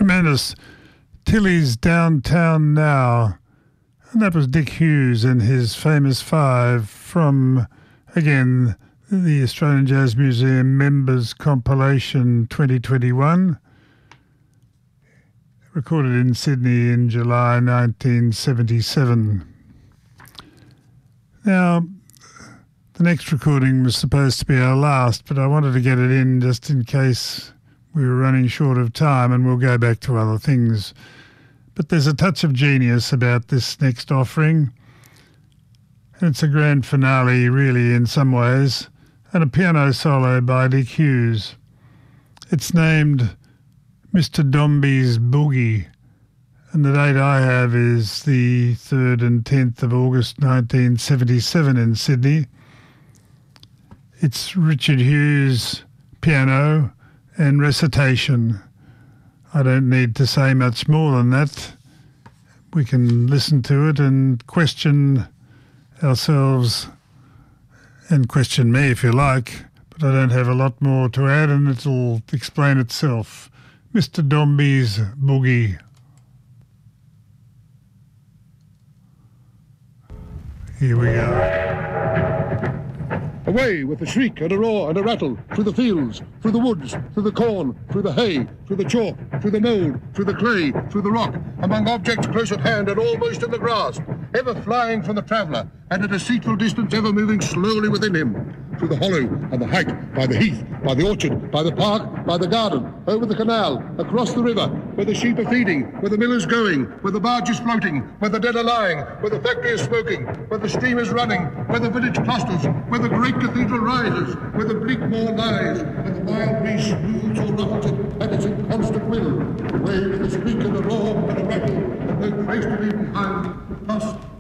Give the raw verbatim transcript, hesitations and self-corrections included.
Tremendous. Tilly's Downtown Now. And that was Dick Hughes and his famous five from, again, the Australian Jazz Museum Members Compilation twenty twenty-one. Recorded in Sydney in July nineteen seventy-seven. Now, the next recording was supposed to be our last, but I wanted to get it in just in case we were running short of time, and we'll go back to other things. But there's a touch of genius about this next offering. And it's a grand finale, really, in some ways, and a piano solo by Dick Hughes. It's named Mister Dombey's Boogie, and the date I have is the third and tenth of August nineteen seventy-seven in Sydney. It's Richard Hughes piano and recitation. I don't need to say much more than that. We can listen to it and question ourselves and question me if you like, but I don't have a lot more to add and it'll explain itself. Mister Dombey's Boogie. Here we go. Away with a shriek and a roar and a rattle, through the fields, through the woods, through the corn, through the hay, through the chalk, through the mould, through the clay, through the rock, among objects close at hand and almost in the grasp, ever flying from the traveller, and at a deceitful distance ever moving slowly within him, through the hollow and the height, by the heath, by the orchard, by the park, by the garden, over the canal, across the river, where the sheep are feeding, where the mill is going, where the barge is floating, where the dead are lying, where the factory is smoking, where the stream is running, where the village clusters, where the great cathedral rises, where the bleak moor lies, where the wild breeze smooths or ruffles it at its inconstant will, away with a shriek and a roar and a rattle, and no trace to leave behind, tossed